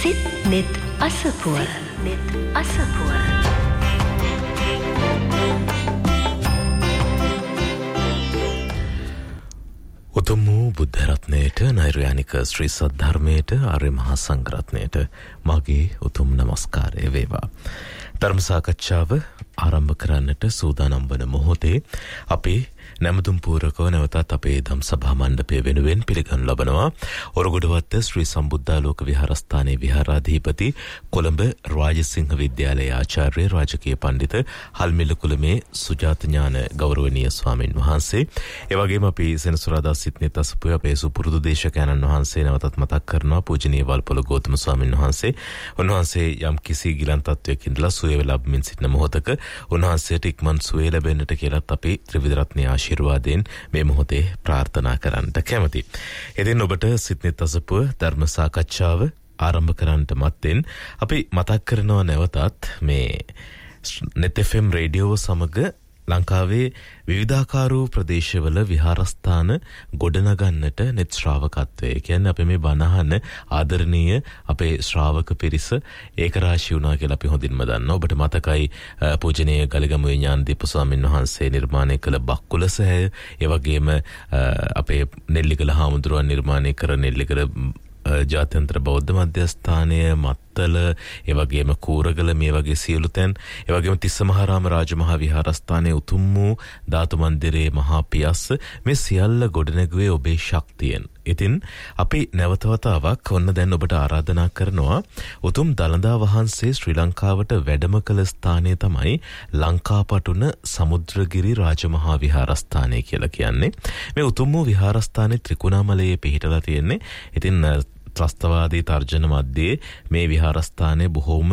සිත් net අසපුව උතුම් වූ බුද්ධ රත්නයට නෛර්යානික ශ්‍රී සද්ධර්මයට ආර්ය මහා සංඝ රත්නයට මාගේ උතුම් නමස්කාරය වේවා. ධර්ම සාකච්ඡාව ආරම්භ කරන්නට සූදානම් වන මොහොතේ අපි නැමතුම් පූරකව නැවතත් අපේ ධම් සභා මණ්ඩපය වෙනුවෙන් පිළිගනු ලබනවා. ඔරගොඩවත්ත ශ්‍රී සම්බුද්ධාලෝක විහාරස්ථානයේ විහාරාධිපති කොළඹ රාජසිංහ විද්‍යාලයේ ආචාර්ය රාජකීය පඬිත හල්මිල කුලමේ සුජාත ඥාන ගෞරවනීය ස්වාමින් වහන්සේ, ඒ වගේම අපි සෙනසුරාදා සිට්නෙත් අසපුවේ අපේ සුපුරුදු දේශකයන්න් වහන්සේ නැවතත් මතක් කරනවා පූජනීය වල්පොළ ගෞතම ස්වාමින් වහන්සේ. උන්වහන්සේ යම් කිසි ගිලන් තත්වයක ඉඳලා සුවය ලැබමින් සිටින මොහොතක උන්වහන්සේට ඉක්මන් සුවය ලැබෙන්නට කියලාත් අපි ත්‍රිවිධ රත්නයේ ආශිර්වාදයෙන් මේ මොහොතේ ප්‍රාර්ථනා කරන්නට කැමැති. ඉතින් ඔබට සිට්නෙත් අසපුව ධර්ම සාකච්ඡාව ආරම්භ කරන්නට මත්තෙන් අපි මතක් කරනවා නැවතත් මේ net FM රේඩියෝ සමග ලංකාවේ විවිධාකාර වූ ප්‍රදේශවල විහාරස්ථාන ගොඩනගන්නට net ශ්‍රාවකත්වය කියන්නේ අපි මේ බණහන ආදරණීය අපේ ශ්‍රාවක පිරිස ඒක රාශී වුණා කියලා අපි හොඳින්ම දන්නවා. ඔබට මතකයි පූජනීය ගලගමුවේ ඥානදීප ස්වාමීන් වහන්සේ නිර්මාණය කළ බක්කුල සෑය, ඒ වගේම අපේ නෙල්ලිගල හාමුදුරුවන් නිර්මාණය කර නෙල්ලිගල ජාත්‍යන්තර බෞද්ධ මධ්‍යස්ථානය, මත්තල, ඒ වගේම කූරගල, මේ වගේ සියලු තැන්, ඒ වගේම තිස්සමහාරාම රාජමහා විහාරස්ථානයේ උතුම් වූ ධාතු මන්දිරයේ මහා පියස්ස, මේ සියල්ල ගොඩනැගුවේ ඔබේ ශක්තියෙන්. ඉතින් අපි නැවත වතාවක් ඔන්න දැන් ඔබට ආරාධනා කරනවා උතුම් දළදා වහන්සේ ශ්‍රී ලංකාවට වැඩම කළ ස්ථානය තමයි ලංකාපටුන සමුද්‍රගිරි රාජමහා විහාරස්ථානය කියලා කියන්නේ. මේ උතුම් වූ විහාරස්ථානයේ ත්‍රිකුණාමලයේ පිහිටලා තියෙන්නේ. ඉතින් ත්‍රස්තවාදී තර්ජන මැද්දේ මේ විහාරස්ථානයේ බොහෝම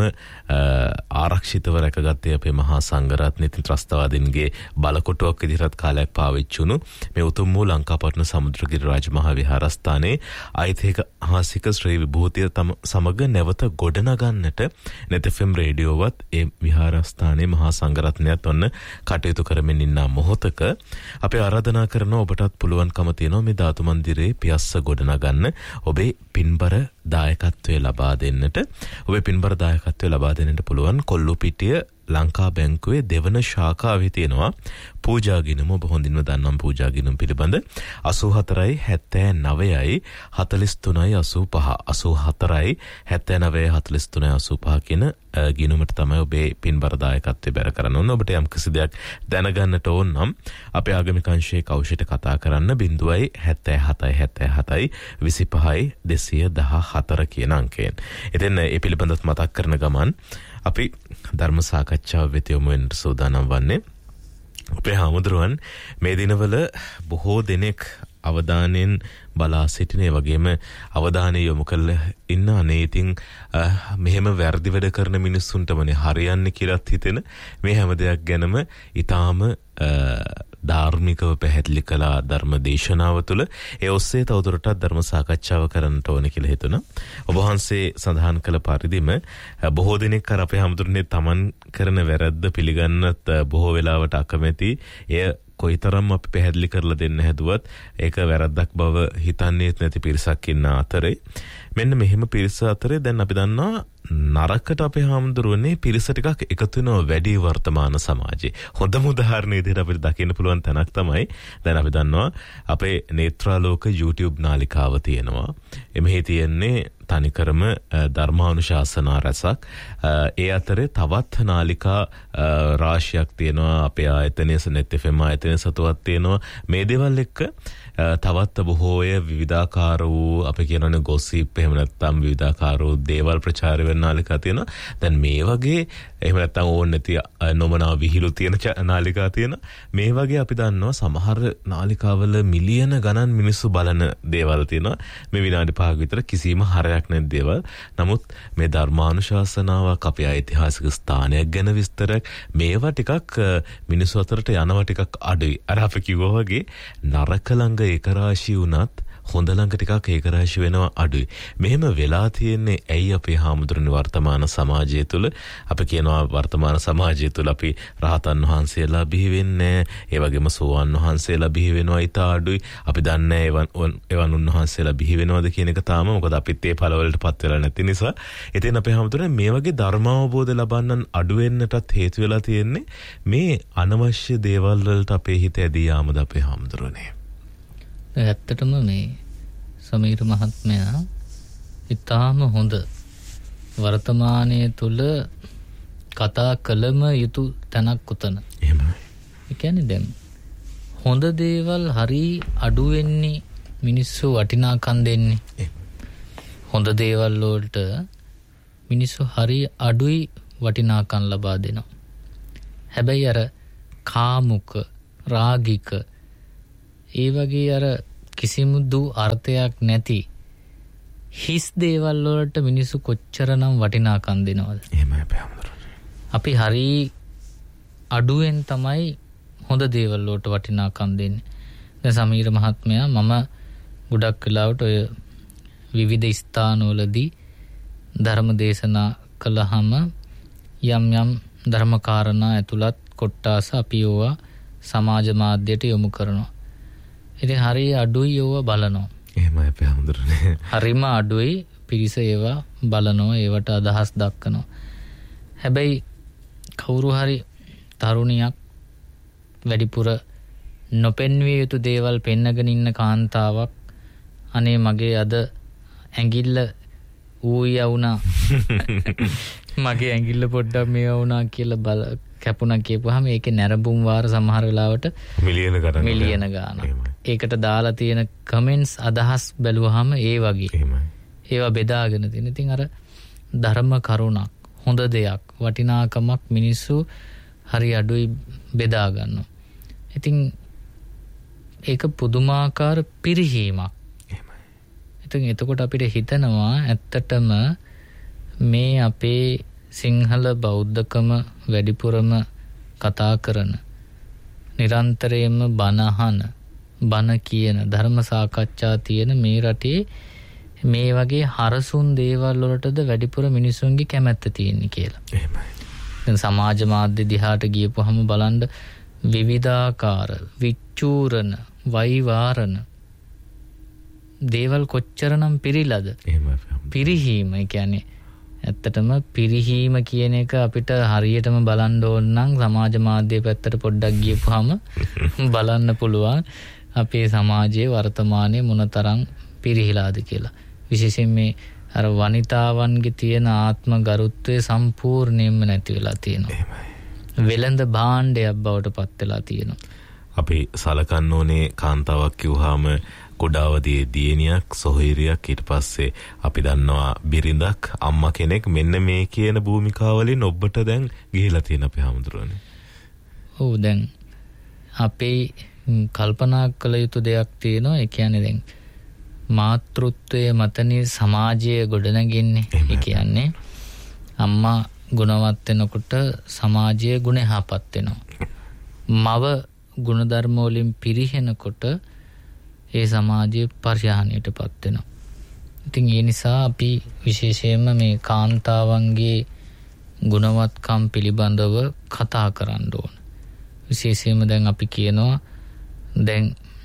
ආරක්ෂිතව රැකගත්තේ අපේ මහා සංඝරත්නය. ඉතින් ත්‍රස්තවාදීන්ගේ බලකොටුවක් විදිහට කාලයක් පාවිච්චි වුණු මේ උතුම් වූ ලංකාපටන සමුද්‍රගිරි රාජමහා විහාරස්ථානයේ ඓතිහාසික ශ්‍රී විභූතිය සමග නැවත ගොඩනගන්නට net FM රේඩියෝවත් ඒ විහාරස්ථානයේ මහා සංඝරත්නයත් ඔන්න කටයුතු කරමින් ඉන්න මොහොතක අපි ආරාධනා කරනවා ඔබටත් පුළුවන්කම තියෙනවා මේ ධාතු මන්දිරේ පියස්ස ගොඩනගන්න ඔබේ පින්බර දායකත්වය ලබා දෙන්නට. ඔබේ පින්බර දායකත්වය ලබා දෙන්නට පුළුවන් කොල්ලුපිටිය ලංකා බැංකුවේ දෙවන ශාඛාවේ තියෙනවා පූජා ගිණුම. ඔබ හොඳින්ම දන්නම් පූජා ගිණුම පිළිබඳ 84යි 79යි 43යි 85 84යි 79යි 43යි 85 කියන ගිණුමට තමයි ඔබේ පින්බර දායකත්වය බැර කරන්න ඕන. ඔබට යම් කිසි දෙයක් දැනගන්නට ඕන නම් අපේ ආගමික අංශයේ කෞෂිට කතා කරන්න 077 77 25යි 214 කියන අංකයෙන්. ඉතින් මේ පිළිබඳව මතක් කරන ගමන් අපි ධර්ම සාකච්ඡාව වෙත යොමු වෙන්න සූදානම් වන්නේ. අපේ හාමුදුරුවන් මේ දිනවල බොහෝ දෙනෙක් අවධානයෙන් බලා සිටින, ඒ වගේම අවධානය යොමු කරලා ඉන්න අනේ ඉතින් මෙහෙම වැරදි වැඩ කරන මිනිස්සුන්ටමනේ හරියන්නේ කියලාත් හිතෙන මේ හැම දෙයක් ගැනම ඊටාම ධාර්මිකව පැහැදිලි කළ ධර්ම දේශනාව තුළ ඒ ඔස්සේ තවදුරටත් ධර්ම සාකච්ඡාව කරන්නට ඕන කියලා හිතුණා. ඔබ වහන්සේ සඳහන් කළ පරිදිම බොහෝ දෙනෙක් අර අපේ හැමතුරුනේ තමන් කරන වැරද්ද පිළිගන්නත් බොහෝ වෙලාවට අකමැති. එය කොයිතරම් අපි පැහැදිලි කරලා දෙන්න හැදුවත් ඒක වැරද්දක් බව හිතන්නේත් නැති පිරිසක් ඉන්න අතරේ මෙන්න මෙහෙම පිරිස අතරේ දැන් අපි දන්නවා නරකට අපේ හාමුදුරුවනේ පිරිස ටිකක් එකතු වෙනවා වැඩි වර්තමාන සමාජයේ. හොඳම උදාහරණය විදිහට අපිට දකින්න පුළුවන් තැනක් තමයි දැන් අපි දන්නවා අපේ නේත්‍රාලෝක YouTube නාලිකාව තියෙනවා. එමෙහි තියෙන්නේ තනිකරම ධර්මානුශාසනා රසක්. ඒ අතරේ තවත් නාලිකා රාශියක් තියෙනවා. අපේ ආයතනයේ net FM ආයතනයේ සතුවක් තියෙනවා. මේ දේවල් එක්ක තවත් බොහෝය විවිධාකාර වූ අපි කියනනේ gossip එහෙම නැත්නම් විවිධාකාර වූ දේවල් ප්‍රචාරය වෙන නාලිකා තියෙනවා. දැන් මේ වගේ එහෙම නැත්නම් ඕන නැති නොමනා විහිළු තියෙන නාලිකා තියෙන මේ වගේ අපි දන්නවා සමහර නාලිකාවල මිලියන ගණන් මිනිස්සු බලන දේවල් තියෙනවා. මේ විනාඩි 5ක විතර කිසිම හරයක් නැති දේවල්. නමුත් මේ ධර්මානුශාසනාවක් අපේ ඓතිහාසික ස්ථානයක් ගැන විස්තරයක් මේවා ටිකක් මිනිස්සු අතරට යනවා ටිකක් අඩුයි. අර අපි කිව්වා වගේ නරක ළඟ එක රාශිය වුණත් හොඳ ළඟ ටිකක් ඒක රාශි වෙනවා අඩුයි. මෙහෙම වෙලා තියෙන්නේ ඇයි අපේ හාමුදුරනේ වර්තමාන සමාජය තුළ අපි කියනවා වර්තමාන සමාජය තුළ අපි රහතන් වහන්සේලා බිහි වෙන්නේ ඒ වගේම සෝවාන් වහන්සේලා බිහි වෙනවා ඊට අඩුයි. අපි දන්නේ එවන් උන්වහන්සේලා බිහි වෙනවද කියන එක තාම මොකද අපිත් ඒ ඵලවලටපත් වෙලා නැති නිසා. ඉතින් අපේ හාමුදුරනේ මේ වගේ ධර්මාවබෝධ ලබන්නන් අඩු වෙන්නටත් හේතු වෙලා තියෙන්නේ මේ අනවශ්‍ය දේවල් වලට අපේ හිත ඇදී යාමද අපේ හාමුදුරනේ. ඇත්තටම මේ සමීර මහත්මයා ඉතාම හොඳ වර්තමානයේ තුල කතා කළම යුතු තැනක් උතන. එහෙමයි. ඒ කියන්නේ දැන් හොඳ දේවල් හරි අඩු වෙන්නේ මිනිස්සු වටිනාකම් දෙන්නේ. හොඳ දේවල් වලට මිනිස්සු හරි අඩුයි වටිනාකම් ලබා දෙනවා. හැබැයි අර කාමුක රාගික ඒ වගේ අර කිසිමුදු අර්ථයක් නැති හිස් දේවල් වලට මිනිස්සු කොච්චරනම් වටිනාකම් දෙනවද? එහෙමයි බෑමදරනේ. අපි හරි අඩුවෙන් තමයි හොඳ දේවල් වලට වටිනාකම් දෙන්නේ. දැන් සමීර මහත්මයා මම ගොඩක් වෙලාවට ඔය විවිධ ස්ථානවලදී ධර්ම දේශනා කළාම යම් යම් ධර්ම කාරණා ඇතුළත් කොට්ටාස අපි ඕවා සමාජ මාධ්‍යයට යොමු කරනවා. ඉතින් හරි අඩුයි ඒවා බලනවා. එහෙමයි අපේ හාමුදුරනේ. හරිම අඩුයි පිරිස ඒවා බලනවා ඒවට අදහස් දක්වනවා. හැබැයි කවුරු හරි තරුණියක් වැඩිපුර නොපෙන්විය යුතු දේවල් පෙන්නගෙන ඉන්න කාන්තාවක් අනේ මගේ අද ඇඟිල්ල ඌයා වුණා මගේ ඇඟිල්ල පොඩ්ඩක් මේවා වුණා කියලා කැපුණා කියපුවාම ඒකේ නැරඹුම් වාර සමහර වෙලාවට මිලියන ගාණක්. ඒකට දාලා තියෙන කමෙන්ට්ස් අදහස් බැලුවාම ඒ වගේ. ඒවා බෙදාගෙන තියෙන. ඉතින් අර ධර්ම කරුණක් හොඳ දෙයක් වටිනාකමක් මිනිස්සු හරි අඩුයි බෙදා ගන්නවා. ඉතින් ඒක පුදුමාකාර පිරිහීමක්. ඉතින් එතකොට අපිට හිතනවා ඇත්තටම මේ අපේ සිංහල බෞද්ධකම වැඩිපුරම කතා කරන නිරන්තරයෙන්ම බණ බණ කියන ධර්ම සාකච්ඡා තියෙන මේ රටේ මේ වගේ හරසුන් දේවල් වලටද වැඩිපුර මිනිසුන්ගේ කැමැත්ත තියෙන්නේ කියලා. එහෙමයි. දැන් සමාජ මාධ්‍ය දිහාට ගියපුවහම බලන්න විවිධාකාර විචූරණ වෛවාරණ දේවල් කොච්චරනම් පිරිලාද. එහෙමයි. පිරිහීම කියන්නේ ඇත්තටම පිරිහීම කියන එක අපිට හරියටම බලන්න ඕන නම් සමාජ මාධ්‍ය පැත්තට පොඩ්ඩක් ගියපුවාම බලන්න පුළුවන් අපේ සමාජයේ වර්තමානයේ මොනතරම් පිරිහිලාද කියලා. විශේෂයෙන් මේ අර වනිතාවන්ගේ තියෙන ආත්ම ගරුත්වය සම්පූර්ණයෙන්ම නැති වෙලා තියෙනවා. වෙළඳ භාණ්ඩයක් බවට පත් වෙලා තියෙනවා. අපි සලකන්න ඕනේ කාන්තාවක් කිව්වහම කොඩාවදී දියණියක් සොහොයුරියක් ඊට පස්සේ අපි දන්නවා බිරිඳක් අම්මා කෙනෙක් මෙන්න මේ කියන භූමිකාවලින් ඔබට දැන් ගිහිලා තියෙන අපේ හැමදෙරෝනේ. ඔව් දැන් අපේ කල්පනා කළ යුතු දෙයක් තියෙනවා. ඒ කියන්නේ දැන් මාතෘත්වයේ මතනේ සමාජය ගොඩනගින්නේ. ඒ කියන්නේ අම්මා ගුණවත් වෙනකොට සමාජයේ ගුණ යහපත් වෙනවා. මව ගුණධර්ම වලින් පිරිහෙනකොට ඒ සමාජයේ පරිහානියටපත් වෙනවා. ඉතින් ඒ නිසා අපි විශේෂයෙන්ම මේ කාන්තාවන්ගේ ගුණවත්කම් පිළිබඳව කතා කරන්න ඕන. විශේෂයෙන්ම දැන් අපි කියනවා දැන්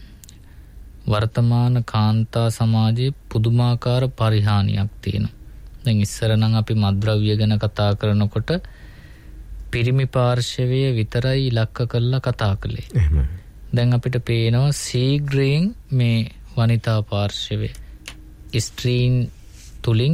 වර්තමාන කාන්තා සමාජයේ පුදුමාකාර පරිහානියක් තියෙනවා. දැන් ඉස්සර නම් අපි මත්ද්‍රව්‍ය ගැන කතා කරනකොට පිරිමි පාර්ශවය විතරයි ඉලක්ක කරලා කතා කළේ. එහෙමයි. දැන් අපිට පේනවා සීග්‍රයෙන් මේ වනිතා පාර්ශවය ස්ත්‍රීන් තුලින්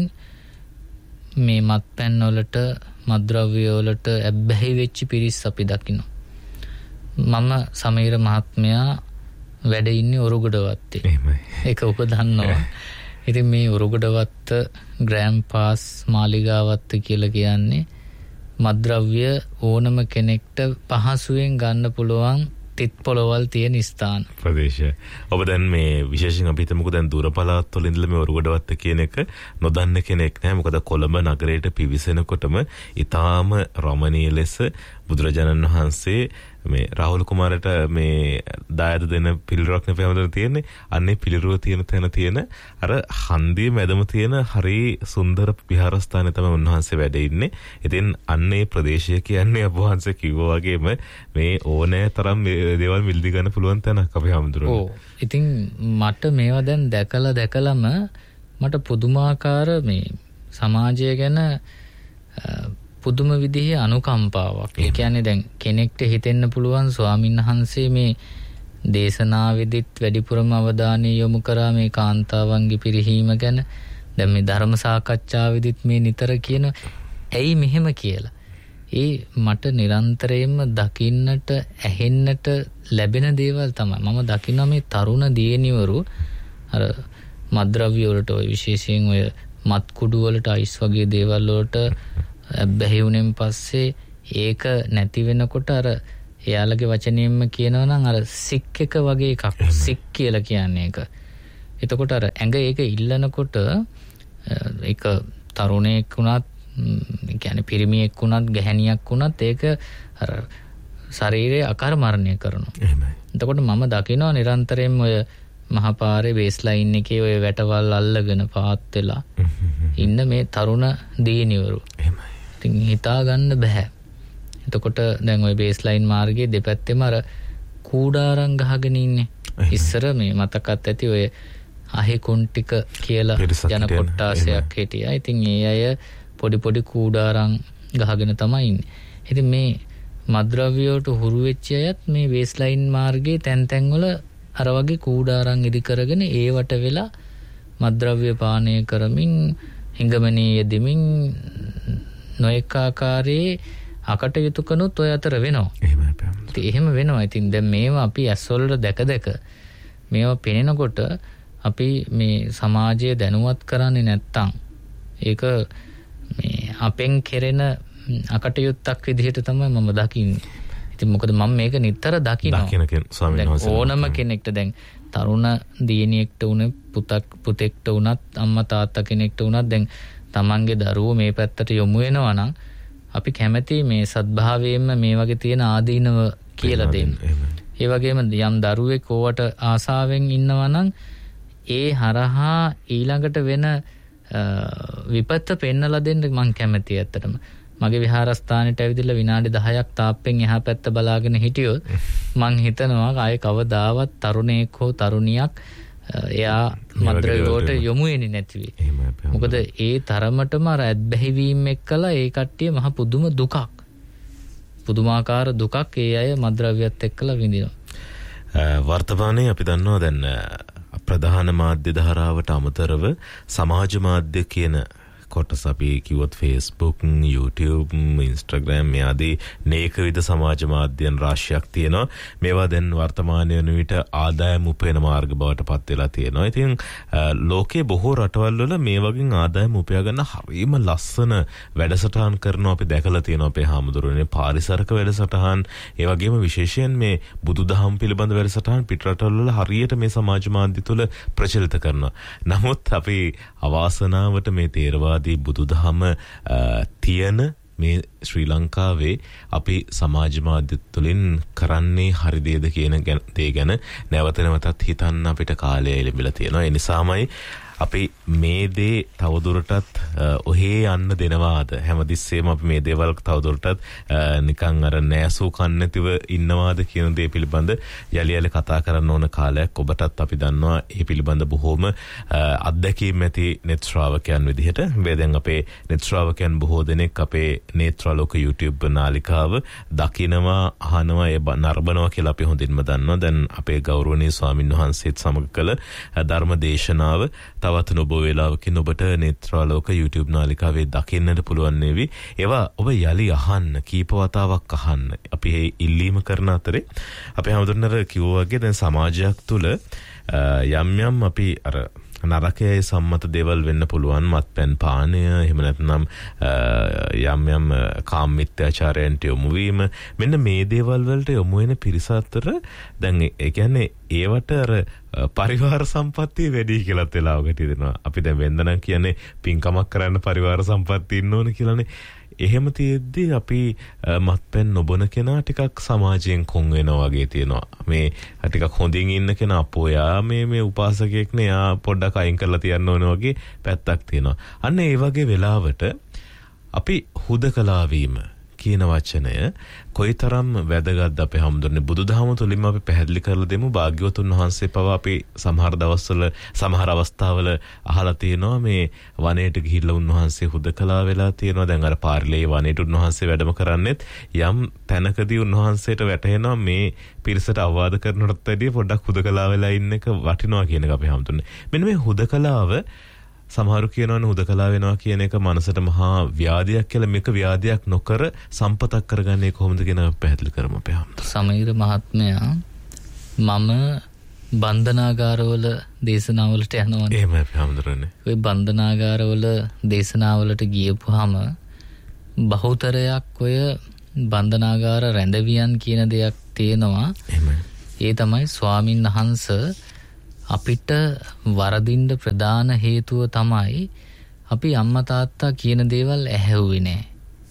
මේ මත්පැන් වලට මත්ද්‍රව්‍ය වලට ඇබ්බැහි වෙච්ච පිරිස් අපි දකිනවා. මම සමීර මහත්මයා වැඩ ඉන්නේ ඔරුගොඩවත්තේ. එහෙමයි. ඒක ඔබ දන්නවා. ඉතින් මේ ඔරුගොඩවත්ත ග්‍රෑන්ඩ් පාස් මාලිගාවත්ත කියලා කියන්නේ මත්ද්‍රව්‍ය ඕනම කෙනෙක්ට පහසුවෙන් ගන්න පුළුවන් තිත් පොළවල් තියෙන ස්ථාන ප්‍රදේශය. ඔබ දැන් මේ විශේෂයෙන් අපි හිතමුකෝ දැන් දුර පළාත් වල ඉඳලා මේ ඔරුගොඩවත්ත කියන එක නොදන්න කෙනෙක් නැහැ. මොකද කොළඹ නගරයට පිවිසෙනකොටම ඊටාම රමණීය ලෙස බුදුරජාණන් වහන්සේ මේ රාහුල් කුමාරට මේ දායද දෙන පිළිරුවක් නේ අපේ තියෙන්නේ. අන්නේ පිළිරුව තියෙන තැන තියෙන අර හන්දිය මැදම තියෙන හරි සුන්දර විහාරස්ථානයේ තමයි උන්වහන්සේ වැඩ ඉන්නේ. ඉතින් අන්නේ ප්‍රදේශය කියන්නේ අප වහන්සේ කිව්වා වගේම මේ ඕනෑ තරම් දේවල් මිල්දි ගන්න පුළුවන් තැනක් අපේ හැමදෙරෝ. ඔව්. ඉතින් මට මේවා දැන් දැකලම මට පුදුමාකාර මේ සමාජය ගැන පුදුම විදිහේ අනුකම්පාවක්. ඒ කියන්නේ දැන් කෙනෙක්ට හිතෙන්න පුළුවන් ස්වාමීන් වහන්සේ මේ දේශනාවෙදිත් වැඩිපුරම අවධානය යොමු කරා මේ කාන්තාවන්ගේ පිරිහීම ගැන. දැන් මේ ධර්ම සාකච්ඡාවෙදිත් මේ නිතර කියන ඇයි මෙහෙම කියලා. ඒ මට නිරන්තරයෙන්ම දකින්නට ඇහෙන්නට ලැබෙන දේවල් තමයි. මම දකිනවා මේ තරුණ දියණිවරු අර මත්ද්‍රව්‍ය වලට ඔය විශේෂයෙන් ඔය මත් කුඩු වලට අයිස් වගේ දේවල් වලට බැහැ වුණෙන් පස්සේ ඒක නැති වෙනකොට අර එයාලගේ වචනයෙන්ම කියනවා නම් අර සික් එක වගේ එකක්. සික් කියලා කියන්නේ ඒක. එතකොට අර ඇඟ ඒක ඉල්ලනකොට ඒක තරුණයෙක් වුණත් කියන්නේ පිරිමියෙක් වුණත් ගැහැණියක් වුණත් ඒක අර ශරීරයේ අකර්මණය කරනවා. එහෙමයි. එතකොට මම දකිනවා නිරන්තරයෙන්ම ඔය මහපාරේ බේස් ලයින් එකේ ඔය වැටවල් අල්ලගෙන පාත් වෙලා ඉන්න මේ තරුණ දියණිවරු. එහෙමයි. ඉතින් හිතා ගන්න බෑ. එතකොට දැන් ওই බේස් ලයින් මාර්ගයේ දෙපැත්තෙම අර කූඩාරම් ගහගෙන ඉන්නේ. ඉස්සර මේ මතකත් ඇති ඔය අහිකුන්ටික කියලා ජන කොට්ටාසයක් හිටියා. ඉතින් ඒ අය පොඩි කූඩාරම් ගහගෙන තමයි ඉන්නේ. ඉතින් මේ මත්ද්‍රව්‍ය වලට හුරු වෙච්ච අයත් මේ බේස් ලයින් මාර්ගයේ තැන් වල අර වගේ කූඩාරම් ඉදි කරගෙන ඒවට වෙලා මත්ද්‍රව්‍ය පානය කරමින් හිඟමනේ යෙදෙමින් නොඑක ආකාරයේ අකටයුතු කනොත් ඔය අතර වෙනවා. එහෙම වෙනවා. ඉතින් දැන් මේවා අපි ඇස්වලට දැක මේවා පෙනෙනකොට අපි මේ සමාජය දැනුවත් කරන්නේ නැත්තම් ඒක මේ අපෙන් කෙරෙන අකටයුත්තක් විදිහට තමයි මම දකින්නේ. ඉතින් මොකද මම මේක නිතර දකිනවා. ඕනම කෙනෙක්ට දැන් තරුණ දියණියෙක්ට උන පුතෙක්ට උනත් අම්මා තාත්තා කෙනෙක්ට උනත් දැන් තමන්ගේ දරුවෝ මේ පැත්තට යොමු වෙනවා නම් අපි කැමැති මේ සත්භාවයෙන්ම මේ වගේ තියෙන ආදීනව කියලා දෙන්න. ඒ වගේම යම් දරුවෙක් ඕවට ආසාවෙන් ඉන්නවා නම් ඒ හරහා ඊළඟට වෙන විපත්ත පෙන්නලා දෙන්න මං කැමැතියි ඇත්තටම. මගේ විහාරස්ථානෙට ඇවිදලා විනාඩි 10ක් තාප්පෙන් එහා පැත්ත බලාගෙන හිටියොත් මං හිතනවා ආයේ කවදාවත් තරුණයෙක් හෝ තරුණියක් එයා මත්ද්‍රව්‍යයට යොමු වෙන්නේ නැති වෙයි. මොකද ඒ තරමටම අර ඇත්බැහිවීම එක්කලා ඒ කට්ටිය මහ පුදුම දුකක්. පුදුමාකාර දුකක් ඒ අය මත්ද්‍රව්‍යයත් එක්කලා විඳිනවා. වර්තමානයේ අපි දන්නවා දැන් ප්‍රධාන මාධ්‍ය ධාරාවට අමතරව සමාජ මාධ්‍ය කියන කොටස අපි කිව්වොත් Facebook, YouTube, Instagram මේ ආදී නේක විද සමාජ මාධ්‍යයන් රාශියක් තියෙනවා. මේවා දැන් වර්තමානයේ වන විට ආදායම් උපයන මාර්ග බවට පත් වෙලා තියෙනවා. ඉතින් ලෝකයේ බොහෝ රටවල් වල මේ වගේ ආදායම් උපයා ගන්න හරිම ලස්සන වැඩසටහන් කරනවා අපි දැකලා තියෙනවා අපේ හාමුදුරුවනේ. පාරිසරික වැඩසටහන්, ඒ වගේම විශේෂයෙන් මේ බුදුදහම පිළිබඳ වැඩසටහන් පිට රටවල් වල හරියට මේ සමාජ මාධ්‍ය තුල ප්‍රචලිත කරනවා. නමුත් අපි අවාසනාවට මේ තේරවාද බුදුදහම තියෙන මේ ශ්‍රී ලංකාවේ අපි සමාජ මාධ්‍ය තුළින් කරන්නේ හරි දේද කියන දේ ගැන නැවත නැවතත් හිතන්න අපිට කාලය ලැබිලා තියෙනවා. ඒ නිසාමයි අපි මේ දේ තවදුරටත් ඔහේ යන්න දෙනවාද, හැමතිස්සෙම අපි මේ දේවල් තවදුරටත් නිකන් අර නෑසූ කන්නැතිව ඉන්නවාද කියන දේ පිළිබඳ යලි කතා කරන්න ඕන කාලයක් ඔබටත් අපි දන්නවා. ඒ පිළිබඳ බොහෝම අත්දැකීම් ඇති නෙත් ශ්‍රාවකයන් විදිහට මේ දැන් අපේ නෙත් ශ්‍රාවකයන් බොහෝ දෙනෙක් අපේ නේත්‍රාලෝක YouTube නාලිකාව දකිනවා, අහනවා, ඒ නරඹනවා කියලා අපි හොඳින්ම දන්නවා. දැන් අපේ ගෞරවනීය ස්වාමින් වහන්සේත් සමග කළ ධර්ම දේශනාව තවත් නොබ වේලාවකින් ඔබට නේත්‍රාලෝක YouTube නාලිකාවේ දකින්නට පුළුවන් වේවි. ඒවා ඔබ යලි අහන්න, කීප වතාවක් අහන්න. අපි ඉල්ලීම කරන අතරේ අපේ හැමදෙන්නර කිව්වා වගේ දැන් සමාජයක් තුල යම් අපි අර නරකයේ සම්මත දේවල් වෙන්න පුළුවන්. මත්පැන් පානය, එහෙම නැත්නම් යම් කාමමිත්‍යාචාරයන්ට යොමු වීම, මෙන්න මේ දේවල් වලට යොමු වෙන පිරිස අතර දැන් ඒ කියන්නේ ඒවට අර පරිවාර සම්පත්තිය වැඩි කියලාත් වෙලාවකට දෙනවා. අපි දැන් වෙන්දනම් කියන්නේ පින්කමක් කරන්න පරිවාර සම්පත්තිය ඉන්න ඕන කියලානේ. එහෙම තියෙද්දි අපි මත්පැන් නොබොන කෙනා ටිකක් සමාජයෙන් කොන් වෙනවා වගේ තියෙනවා. මේ ටිකක් හොඳින් ඉන්න කෙනා අපෝ යා මේ උපාසකයෙක් නේ යා පොඩ්ඩක් අයින් කරලා තියන්න ඕන වගේ පැත්තක් තියෙනවා. අන්න ඒ වගේ වෙලාවට අපි හුදකලා වීම කියන වචනය කොයිතරම් වැදගත්ද අපේ හැමදෙන්නේ බුදුදහම තුලින්ම අපි පැහැදිලි කරලා දෙමු. භාග්‍යවතුන් වහන්සේ පවා අපි සමහර දවස්වල සමහර අවස්ථාවල අහලා තියෙනවා මේ වනයේට ගිහිල්ලා උන්වහන්සේ හුදකලා වෙලා තියෙනවා. දැන් අර පාරිලේ වනයේට උන්වහන්සේ වැඩම කරන්නේත් යම් තැනකදී උන්වහන්සේට වැටහෙනවා මේ පිරිසට අවවාද කරනටත් වැඩිය පොඩ්ඩක් හුදකලා වෙලා ඉන්න එක වටිනවා කියන එක අපි හැමතුනේ. මෙන්න මේ හුදකලාව සමහරු කියනවනේ හුදකලා වෙනවා කියන එක මනසට මහා ව්‍යාධියක් කියලා. මේක ව්‍යාධියක් නොකර සම්පතක් කරගන්නේ කොහොමද කියන පැහැදිලි කරමු අපේ හැමතුනේ. සමීර මහත්මයා මම බන්ධනාගාරවල දේශනාවලට යනවනේ. එහෙම අපි හැමතුනේ. ওই බන්ධනාගාරවල දේශනාවලට ගියපුවාම බහුතරයක් ඔය බන්ධනාගාර රැඳවියන් කියන දෙයක් තියෙනවා. එහෙමයි. ඒ තමයි ස්වාමින් වහන්සේ අපිට වරදින්න ප්‍රධාන හේතුව තමයි අපි අම්මා තාත්තා කියන දේවල් ඇහැව්වේ නැහැ.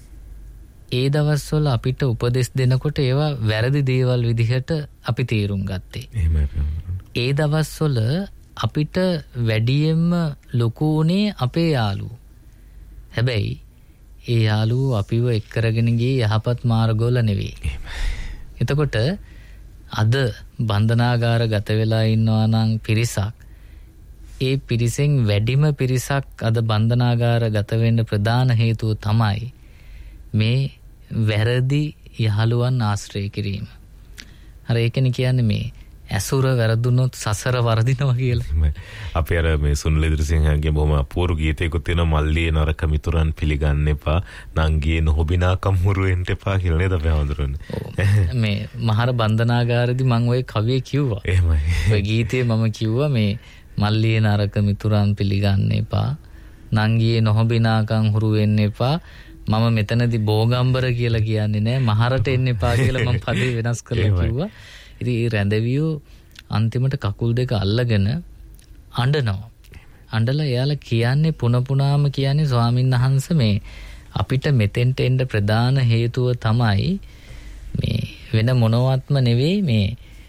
ඒ දවස්වල අපිට උපදෙස් දෙනකොට ඒවා වැරදි දේවල් විදිහට අපි තීරුම් ගත්තේ. එහෙමයි. ඒ දවස්වල අපිට වැඩියෙන්ම ලොකු උනේ අපේ යාළුවෝ. හැබැයි ඒ යාළුවෝ අපිව එක් කරගෙන ගියේ යහපත් මාර්ගවල නෙවෙයි. එතකොට අද බන්ධනාගාර ගත වෙලා ඉන්නවා නම් පිරිසක්, ඒ පිරිසෙන් වැඩිම පිරිසක් අද බන්ධනාගාර ගත වෙන්න ප්‍රධාන හේතුව තමයි මේ වැරදි යහළුවන් ආශ්‍රය කිරීම. අර ඒකනේ කියන්නේ මේ ඇසුර වැරදුනොත් සසර වර්ධිනවා කියලා. අපි අර මේ සුනිල් ඉදිරිසිංහගේ බොහොම අපූර්ව ගීතයකුත් තියෙනවා මල්ලියේ නරක මිතුරන් පිළිගන්න එපා නංගියේ නොහොබිනාකම් හුරු වෙන්න එපා කියලා නේද අපි හඳුරන්නේ. මේ මහර බන්ධනාගාරදී මම ওই කවිය කිව්වා. එහෙමයි. ওই ගීතේ මම කිව්වා මේ මල්ලියේ නරක මිතුරන් පිළිගන්න එපා නංගියේ නොහොබිනාකම් හුරු වෙන්න එපා. මම මෙතනදී බෝගම්බර කියලා කියන්නේ නෑ මහරට එන්න එපා කියලා මම පදේ වෙනස් කරලා කිව්වා. ඉතින් ඒ රැඳවියෝ අන්තිමට කකුල් දෙක අල්ලගෙන අඬනවා. අඬලා එයාලා කියන්නේ පුනපුනාම කියන්නේ ස්වාමීන් වහන්සේ මේ අපිට මෙතෙන්ට එන්න ප්‍රධාන හේතුව තමයි මේ වෙන මොනවත්ම නෙවෙයි මේ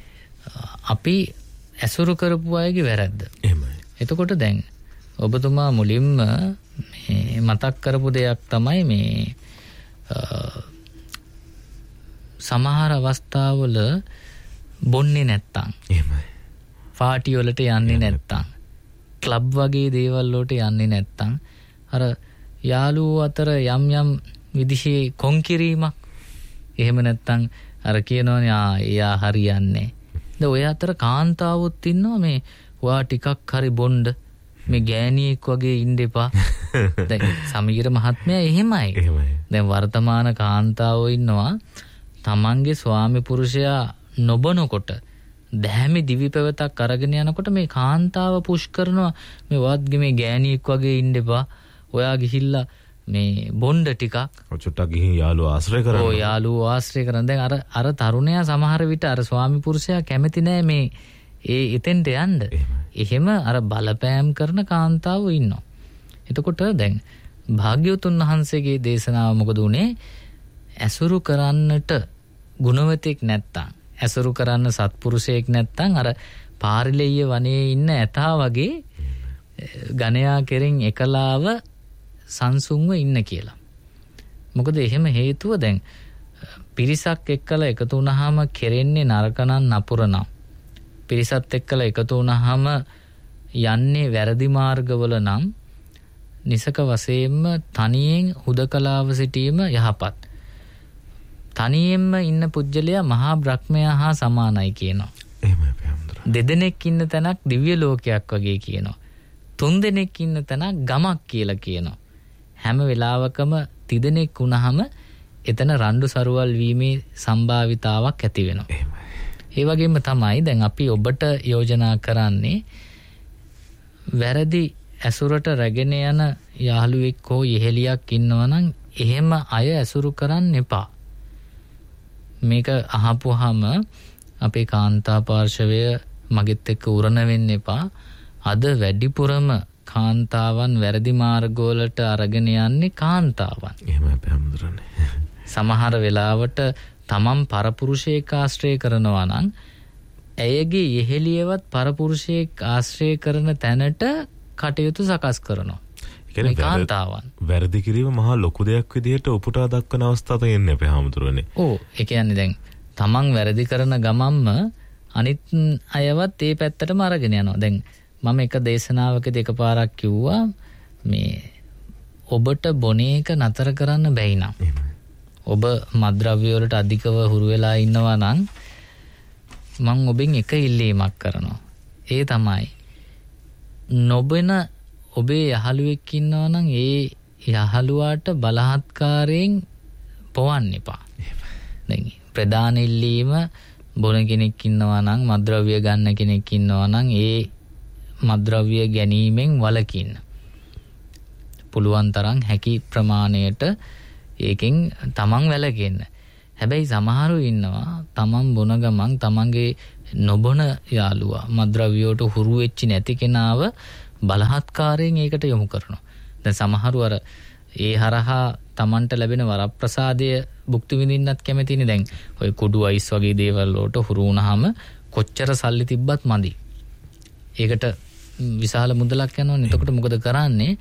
අපි ඇසුරු කරපු අයගේ වැරද්ද. එහෙමයි. එතකොට දැන් ඔබතුමා මුලින්ම මේ මතක් කරපු දෙයක් තමයි මේ සමහර අවස්ථාවල බොන්නේ නැත්තම්, එහෙමයි. පාටි වලට යන්නේ නැත්තම්, ක්ලබ් වගේ දේවල් වලට යන්නේ නැත්තම් අර යාළුවෝ අතර යම් යම් විදිහේ කොන්කිරීමක් එහෙම නැත්තම් අර කියනවනේ එයා හරියන්නේ. දැන් ඔය අතර කාන්තාවොත් ඉන්නවා මේ ඔයා ටිකක් හරි බොණ්ඩ මේ ගෑණියෙක් වගේ ඉන්න එපා. දැන් සමීර මහත්මයා එහෙමයි. දැන් වර්තමාන කාන්තාවෝ ඉන්නවා තමන්ගේ ස්වාමි පුරුෂයා නොබනකොට දැහැමි දිවි පැවතක් අරගෙන යනකොට මේ කාන්තාව පුෂ් කරනවා මේ වාත්ගේ මේ ගෑණියෙක් වගේ ඉන්න එපා. ඔයා ගිහිල්ලා මේ බොණ්ඩ ටිකක් චුට්ටක් ගිහින් යාළුවා ආශ්‍රය කරනවා. ඔව් යාළුවා ආශ්‍රය කරන. දැන් අර තරුණයා සමහර විට අර ස්වාමි පුරුෂයා කැමති නෑ මේ එතෙන්ට යන්න. එහෙම අර බලපෑම් කරන කාන්තාවෝ ඉන්නවා. එතකොට දැන් භාග්‍යවතුන් වහන්සේගේ දේශනාව මොකද උනේ? ඇසුරු කරන්නට ගුණවතෙක් නැත්තම්, ඇසුරු කරන්න සත්පුරුෂයෙක් නැත්තම් අර පාරිලෙය වනයේ ඉන්න ඇතා වගේ ගණයා කෙරෙන් එකලාව සංසුන්ව ඉන්න කියලා. මොකද එහෙම හේතුව දැන් පිරිසක් එක්කලා එකතු වුණාම කෙරෙන්නේ නරකනම් නපුරනම්, පිරිසත් එක්කලා එකතු වුණාම යන්නේ වැරදි මාර්ගවල නම් නිසක වශයෙන්ම තනියෙන් හුදකලාව සිටීම යහපත්. තනියෙන්ම ඉන්න පුජ්‍යලයා මහා බ්‍රහ්මයා හා සමානයි කියනවා. එහෙමයි පැහැදිලි. දෙදෙනෙක් ඉන්න තැනක් දිව්‍ය ලෝකයක් වගේ කියනවා. තුන් දෙනෙක් ඉන්න තැනක් ගමක් කියලා කියනවා. හැම වෙලාවකම තිදෙනෙක් වුණාම එතන රණ්ඩු සරුවල් වීමේ සම්භාවිතාවක් ඇති වෙනවා. ඒ වගේම තමයි දැන් අපි ඔබට යෝජනා කරන්නේ වැරදි ඇසුරට රැගෙන යන යාළුවෙක් හෝ යෙහෙලියක් ඉන්නවා නම් එහෙම අය ඇසුරු කරන්න එපා. මේක අහපුවාම අපේ කාන්තා පාර්ශවය මගෙත් එක්ක උරණ වෙන්න එපා. අද වැඩිපුරම කාන්තාවන් වැරදි මාර්ගවලට අරගෙන යන්නේ කාන්තාවන්. එහෙමයි පැහැදිලිනේ. සමහර වෙලාවට තමන් පරපුරුෂයෙක් ආශ්‍රය කරනවා නම් ඇයගේ යෙහෙළියවත් පරපුරුෂයෙක් ආශ්‍රය කරන තැනට කටයුතු සකස් කරනවා. ඒ කාන්තාවන් වැරදි කිරීම මහා ලොකු දෙයක් විදිහට උපුටා දක්වන අවස්ථාවක් එන්නේ අපේ හැමතුරුනේ. ඔව් ඒ කියන්නේ දැන් තමන් වැරදි කරන ගමන්ම අනිත් අයවත් ඒ පැත්තටම අරගෙන යනවා. දැන් මම එක දේශනාවකදී එකපාරක් කිව්වා මේ ඔබට බොන එක නතර කරන්න බැයි නම් ඔබ මත්ද්‍රව්‍ය වලට අධිකව හුරු වෙලා ඉන්නවා නම් මම ඔබෙන් එක ඉල්ලීමක් කරනවා. ඒ තමයි නොබෙන ඔබේ යහළුවෙක් ඉන්නවා නම් ඒ යහළුවාට බලහත්කාරයෙන් පොවන්න එපා. දැන් ප්‍රධාන ඉල්ලීම බොන කෙනෙක් ඉන්නවා නම් මත්ද්‍රව්‍ය ගන්න කෙනෙක් ඉන්නවා නම් ඒ මත්ද්‍රව්‍ය ගැනීමෙන් වළකින්න. පුළුවන් තරම් හැකි ප්‍රමාණයට ඒකෙන් තමන් වැළකෙන්න. හැබැයි සමහරු ඉන්නවා තමන් බොන ගමන් තමන්ගේ නොබොන යාළුවා මත්ද්‍රව්‍යයට හුරු වෙච්ච නැති කෙනාව බලහත්කාරයෙන් ඒකට යොමු කරනවා. දැන් සමහරු අර ඒ හරහා තමන්ට ලැබෙන වරප්‍රසාදය භුක්ති විඳින්නත් කැමතිනේ. දැන් ඔය කුඩු අයිස් වගේ දේවල් වලට හුරු වුණාම කොච්චර සල්ලි තිබ්බත් මදි. ඒකට විශාල මුදලක් යනවනේ. එතකොට මොකද කරන්නේ?